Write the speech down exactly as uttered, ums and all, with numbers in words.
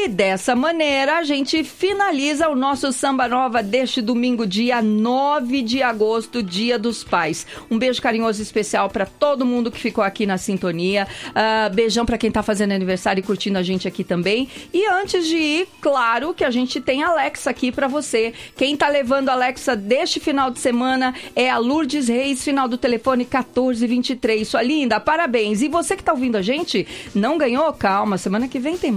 E dessa maneira a gente finaliza o nosso Samba Nova deste domingo, dia nove de agosto, Dia dos Pais. Um beijo carinhoso especial para todo mundo que ficou aqui na sintonia. Uh, beijão para quem tá fazendo aniversário e curtindo a gente aqui também. E antes de ir, claro que a gente tem a Alexa aqui para você. Quem tá levando a Alexa deste final de semana é a Lourdes Reis, final do telefone quatorze vinte e três. Sua linda, parabéns. E você que tá ouvindo a gente, não ganhou? Calma, semana que vem tem